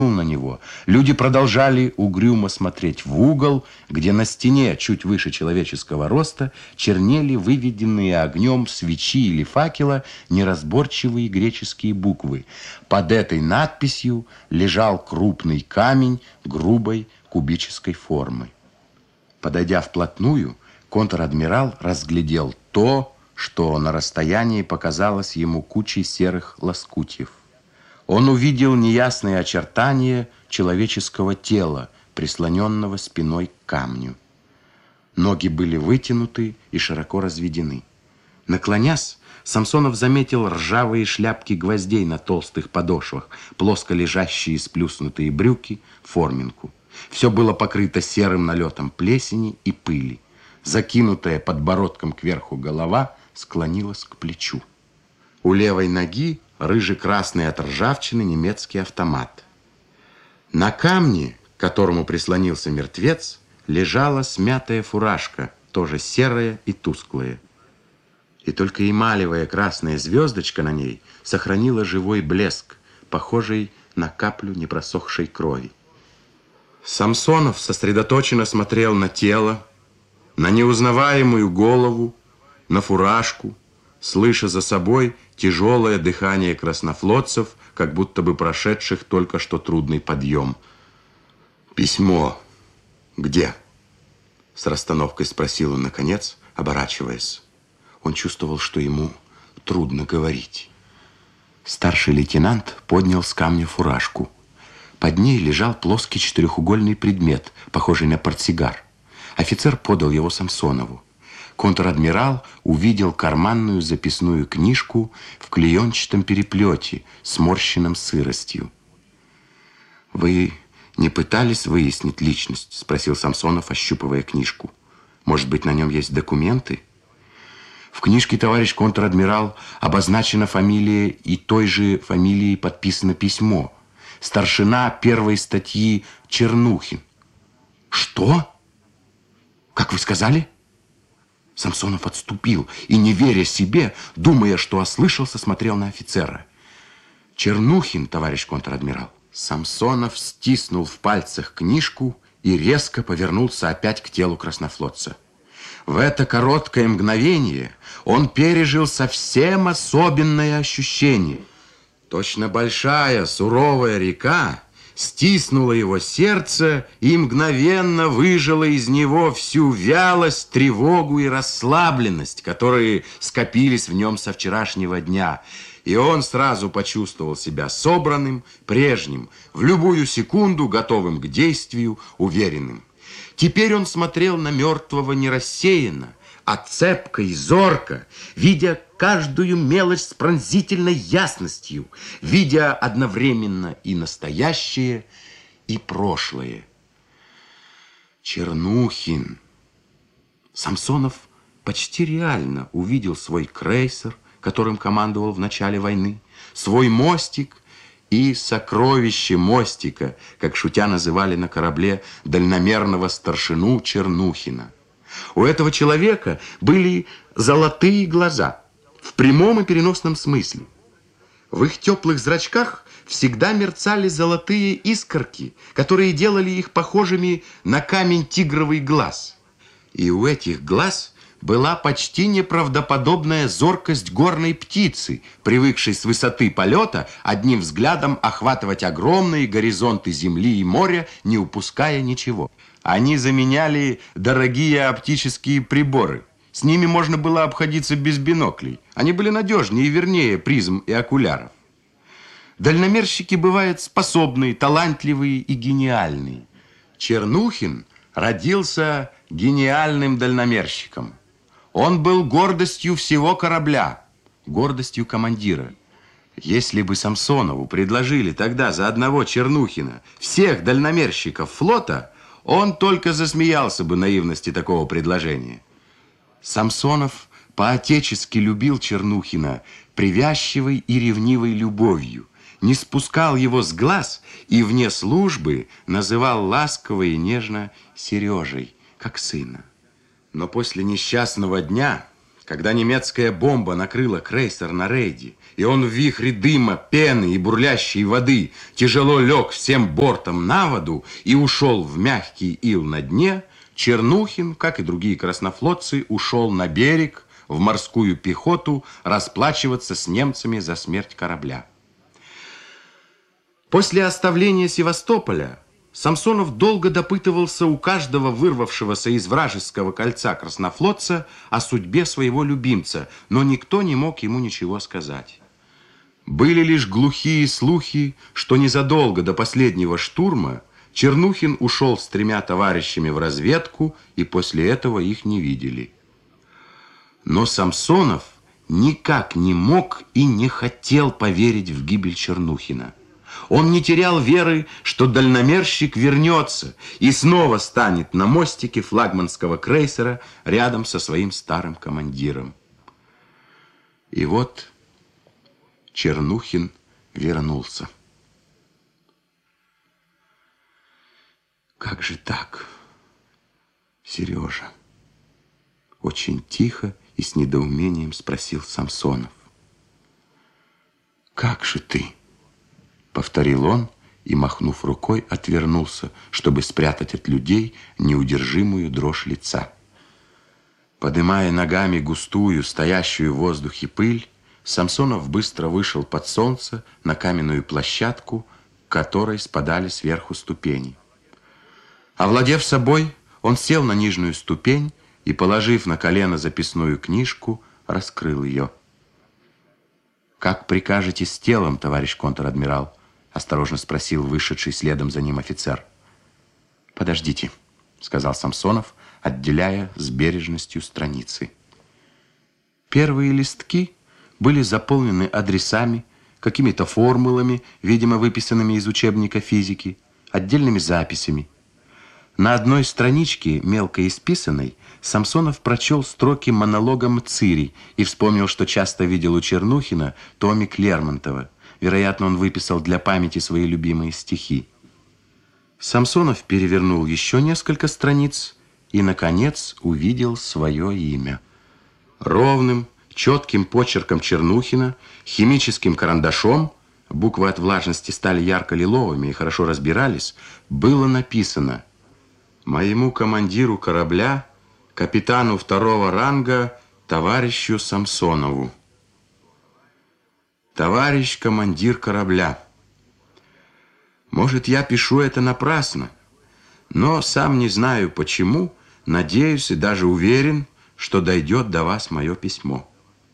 на него. Люди продолжали угрюмо смотреть в угол, где на стене, чуть выше человеческого роста, чернели выведенные огнем свечи или факела неразборчивые греческие буквы. Под этой надписью лежал крупный камень грубой кубической формы. Подойдя вплотную, контр-адмирал разглядел то, что на расстоянии показалось ему кучей серых лоскутьев. Он увидел неясные очертания человеческого тела, прислоненного спиной к камню. Ноги были вытянуты и широко разведены. Наклонясь, Самсонов заметил ржавые шляпки гвоздей на толстых подошвах, плоско лежащие сплюснутые брюки, форминку. Все было покрыто серым налетом плесени и пыли. Закинутая подбородком кверху голова склонилась к плечу. У левой ноги рыже-красный от ржавчины немецкий автомат. На камне, к которому прислонился мертвец, лежала смятая фуражка, тоже серая и тусклая. И только эмалевая красная звездочка на ней сохранила живой блеск, похожий на каплю непросохшей крови. Самсонов сосредоточенно смотрел на тело, на неузнаваемую голову, на фуражку, слыша за собой тяжелое дыхание краснофлотцев, как будто бы прошедших только что трудный подъем. «Письмо где?» С расстановкой спросил он, наконец, оборачиваясь. Он чувствовал, что ему трудно говорить. Старший лейтенант поднял с камня фуражку. Под ней лежал плоский четырехугольный предмет, похожий на портсигар. Офицер подал его Самсонову. Контр-адмирал увидел карманную записную книжку в клеенчатом переплете, сморщенном сыростью. «Вы не пытались выяснить личность?» — спросил Самсонов, ощупывая книжку. «Может быть, на нем есть документы?» В книжке, товарищ контр-адмирал, обозначена фамилия, и той же фамилией подписано письмо. Старшина первой статьи Чернухин. «Что? Как вы сказали?» Самсонов отступил и, не веря себе, думая, что ослышался, смотрел на офицера. «Чернухин, товарищ контр-адмирал». Самсонов стиснул в пальцах книжку и резко повернулся опять к телу краснофлотца. В это короткое мгновение он пережил совсем особенное ощущение. Точно большая суровая река стиснула его сердце и мгновенно выжила из него всю вялость, тревогу и расслабленность, которые скопились в нем со вчерашнего дня. И он сразу почувствовал себя собранным, прежним, в любую секунду готовым к действию, уверенным. Теперь он смотрел на мертвого не рассеянно, а цепко и зорко, видя каждую мелочь с пронзительной ясностью, видя одновременно и настоящее, и прошлое. Чернухин. Самсонов почти реально увидел свой крейсер, которым командовал в начале войны, свой мостик и сокровище мостика, как шутя называли на корабле дальномерного старшину Чернухина. У этого человека были золотые глаза, в прямом и переносном смысле. В их теплых зрачках всегда мерцали золотые искорки, которые делали их похожими на камень тигровый глаз. И у этих глаз была почти неправдоподобная зоркость горной птицы, привыкшей с высоты полета одним взглядом охватывать огромные горизонты земли и моря, не упуская ничего. Они заменяли дорогие оптические приборы. С ними можно было обходиться без биноклей. Они были надежнее и вернее призм и окуляров. Дальномерщики бывают способные, талантливые и гениальные. Чернухин родился гениальным дальномерщиком. Он был гордостью всего корабля, гордостью командира. Если бы Самсонову предложили тогда за одного Чернухина всех дальномерщиков флота, он только засмеялся бы наивности такого предложения. Самсонов по-отечески любил Чернухина привязчивой и ревнивой любовью, не спускал его с глаз и вне службы называл ласково и нежно Сережей, как сына. Но после несчастного дня Когда немецкая бомба накрыла крейсер на рейде, и он в вихре дыма, пены и бурлящей воды тяжело лег всем бортом на воду и ушел в мягкий ил на дне, Чернухин, как и другие краснофлотцы, ушел на берег в морскую пехоту расплачиваться с немцами за смерть корабля. После оставления Севастополя Самсонов долго допытывался у каждого вырвавшегося из вражеского кольца краснофлотца о судьбе своего любимца, но никто не мог ему ничего сказать. Были лишь глухие слухи, что незадолго до последнего штурма Чернухин ушел с 3 товарищами в разведку, и после этого их не видели. Но Самсонов никак не мог и не хотел поверить в гибель Чернухина. Он не терял веры, что дальномерщик вернется и снова станет на мостике флагманского крейсера рядом со своим старым командиром. И вот Чернухин вернулся. Как же так, Сережа? Очень тихо и с недоумением спросил Самсонов. Как же ты? Повторил он и, махнув рукой, отвернулся, чтобы спрятать от людей неудержимую дрожь лица. Подымая ногами густую, стоящую в воздухе пыль, Самсонов быстро вышел под солнце на каменную площадку, к которой спадали сверху ступени. Овладев собой, он сел на нижнюю ступень и, положив на колено записную книжку, раскрыл ее. «Как прикажете с телом, товарищ контр-адмирал?» — осторожно спросил вышедший следом за ним офицер. «Подождите», — сказал Самсонов, отделяя с бережностью страницы. Первые листки были заполнены адресами, какими-то формулами, видимо, выписанными из учебника физики, отдельными записями. На одной страничке, мелко исписанной, Самсонов прочел строки монолога Мцири и вспомнил, что часто видел у Чернухина томик Лермонтова. Вероятно, он выписал для памяти свои любимые стихи. Самсонов перевернул еще несколько страниц и, наконец, увидел свое имя. Ровным, четким почерком Чернухина, химическим карандашом, буквы от влажности стали ярко-лиловыми и хорошо разбирались, было написано: «Моему командиру корабля, капитану 2-го ранга, товарищу Самсонову». Товарищ командир корабля. Может, я пишу это напрасно, но сам не знаю почему, надеюсь и даже уверен, что дойдет до вас мое письмо.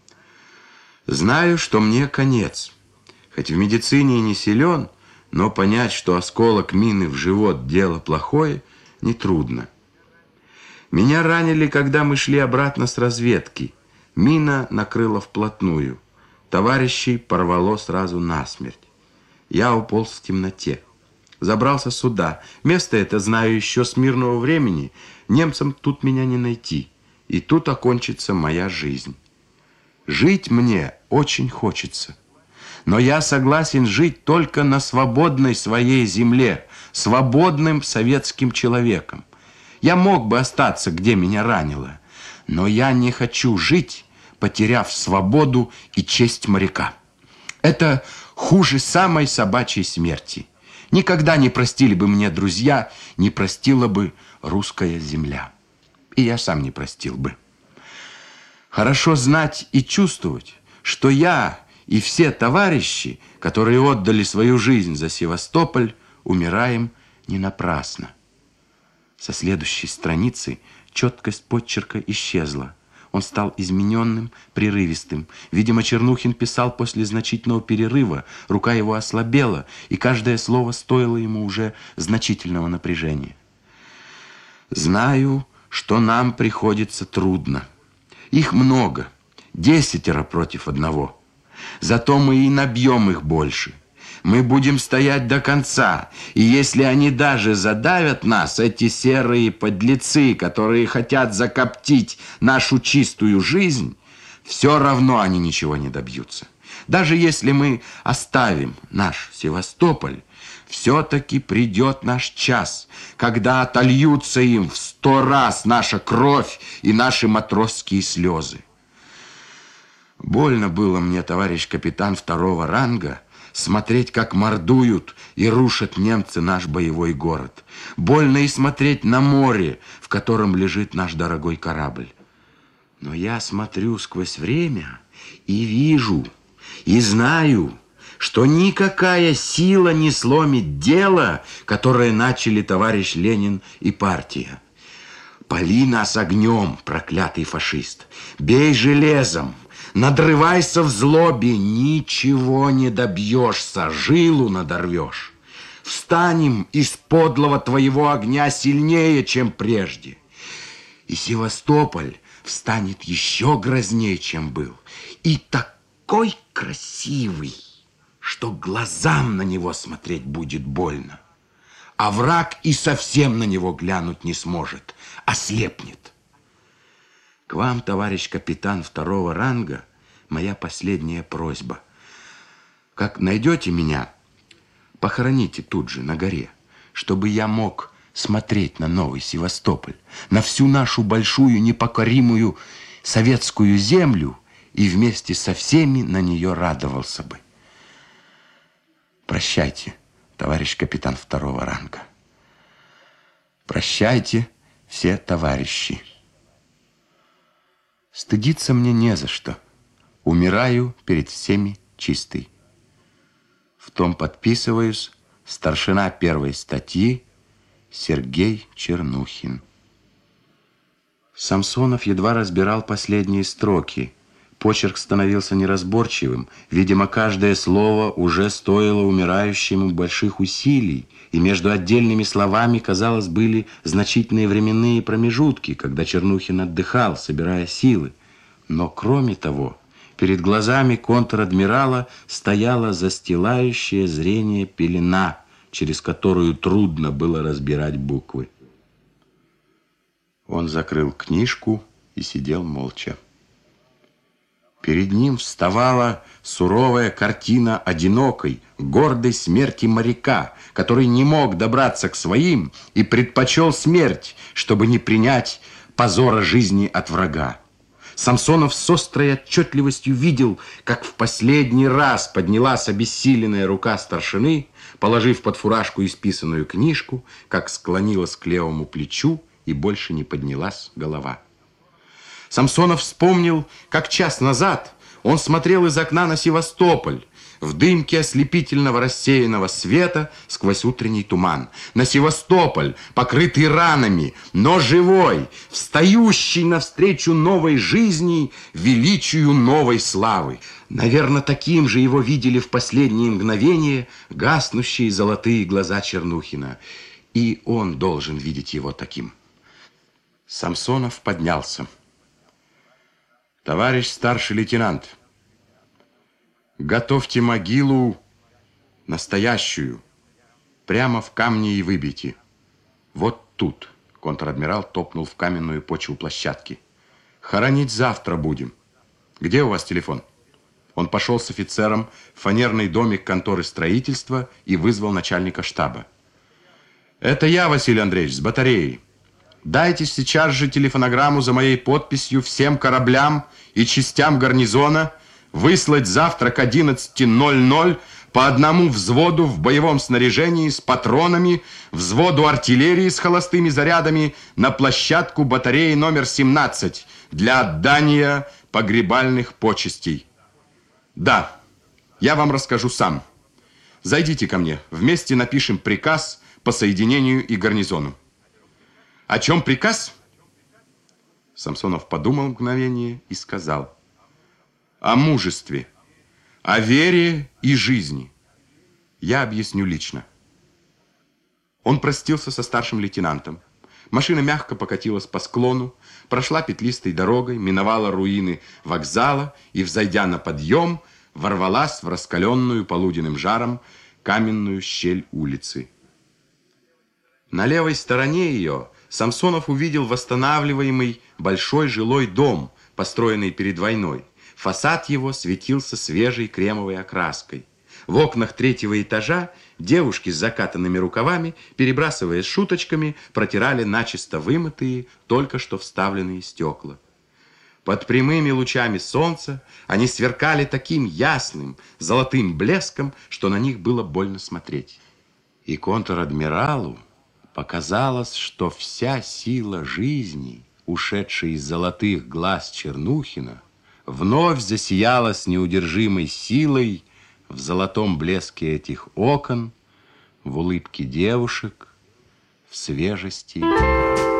Знаю, что мне конец. Хоть в медицине и не силен, но понять, что осколок мины в живот дело плохое, нетрудно. Меня ранили, когда мы шли обратно с разведки. Мина накрыла вплотную. Товарищей порвало сразу насмерть. Я уполз в темноте. Забрался сюда. Место это знаю еще с мирного времени. Немцам тут меня не найти. И тут окончится моя жизнь. Жить мне очень хочется. Но я согласен жить только на свободной своей земле, свободным советским человеком. Я мог бы остаться, где меня ранило, но я не хочу жить, потеряв свободу и честь моряка. Это хуже самой собачьей смерти. Никогда не простили бы мне друзья, не простила бы русская земля. И я сам не простил бы. Хорошо знать и чувствовать, что я и все товарищи, которые отдали свою жизнь за Севастополь, умираем не напрасно. Со следующей страницы четкость подчерка исчезла. Он стал измененным, прерывистым. Видимо, Чернухин писал после значительного перерыва, рука его ослабела, и каждое слово стоило ему уже значительного напряжения. «Знаю, что нам приходится трудно. Их много, 10 против 1. Зато мы и набьем их больше. Мы будем стоять до конца, и если они даже задавят нас, эти серые подлецы, которые хотят закоптить нашу чистую жизнь, все равно они ничего не добьются. Даже если мы оставим наш Севастополь, все-таки придет наш час, когда отольются им в 100 раз наша кровь и наши матросские слезы. Больно было мне, товарищ капитан второго ранга, смотреть, как мордуют и рушат немцы наш боевой город. Больно и смотреть на море, в котором лежит наш дорогой корабль. Но я смотрю сквозь время и вижу, и знаю, что никакая сила не сломит дело, которое начали товарищ Ленин и партия. Пали нас огнем, проклятый фашист, бей железом, надрывайся в злобе, ничего не добьешься, жилу надорвешь. Встанем из подлого твоего огня сильнее, чем прежде. И Севастополь встанет еще грознее, чем был. И такой красивый, что глазам на него смотреть будет больно. А враг и совсем на него глянуть не сможет, ослепнет. К вам, товарищ капитан второго ранга, моя последняя просьба. Как найдете меня, похороните тут же на горе, чтобы я мог смотреть на новый Севастополь, на всю нашу большую непокоримую советскую землю и вместе со всеми на нее радовался бы. Прощайте, товарищ капитан второго ранга. Прощайте, все товарищи. Стыдиться мне не за что. Умираю перед всеми чистый. В том подписываюсь, старшина первой статьи Сергей Чернухин. Самсонов едва разбирал последние строки. Почерк становился неразборчивым. Видимо, каждое слово уже стоило умирающему больших усилий, и между отдельными словами, казалось, были значительные временные промежутки, когда Чернухин отдыхал, собирая силы. Но кроме того, перед глазами контр-адмирала стояла застилающая зрение пелена, через которую трудно было разбирать буквы. Он закрыл книжку и сидел молча. Перед ним вставала суровая картина одинокой, гордой смерти моряка, который не мог добраться к своим и предпочел смерть, чтобы не принять позора жизни от врага. Самсонов с острой отчетливостью видел, как в последний раз поднялась обессиленная рука старшины, положив под фуражку исписанную книжку, как склонилась к левому плечу и больше не поднялась голова. Самсонов вспомнил, как час назад он смотрел из окна на Севастополь, в дымке ослепительного рассеянного света сквозь утренний туман. На Севастополь, покрытый ранами, но живой, встающий навстречу новой жизни, величию новой славы. Наверное, таким же его видели в последние мгновения гаснущие золотые глаза Чернухина. И он должен видеть его таким. Самсонов поднялся. Товарищ старший лейтенант, готовьте могилу настоящую, прямо в камне и выбейте. Вот тут, контр-адмирал топнул в каменную почву площадки. Хоронить завтра будем. Где у вас телефон? Он пошел с офицером в фанерный домик конторы строительства и вызвал начальника штаба. Это я, Василий Андреевич, с батареей. Дайте сейчас же телефонограмму за моей подписью всем кораблям и частям гарнизона выслать завтра к 11:00 по одному взводу в боевом снаряжении с патронами, взводу артиллерии с холостыми зарядами на площадку батареи номер 17 для отдания погребальных почестей. Да, я вам расскажу сам. Зайдите ко мне, вместе напишем приказ по соединению и гарнизону. О чем приказ? Самсонов подумал мгновение и сказал: о мужестве, о вере и жизни. Я объясню лично. Он простился со старшим лейтенантом. Машина мягко покатилась по склону, прошла петлистой дорогой, миновала руины вокзала и, взойдя на подъем, ворвалась в раскаленную полуденным жаром каменную щель улицы. На левой стороне ее Самсонов увидел восстанавливаемый большой жилой дом, построенный перед войной. Фасад его светился свежей кремовой окраской. В окнах третьего этажа девушки с закатанными рукавами, перебрасываясь шуточками, протирали начисто вымытые, только что вставленные стекла. Под прямыми лучами солнца они сверкали таким ясным, золотым блеском, что на них было больно смотреть. И контр-адмиралу показалось, что вся сила жизни, ушедшая из золотых глаз Чернухина, вновь засияла с неудержимой силой в золотом блеске этих окон, в улыбке девушек, в свежести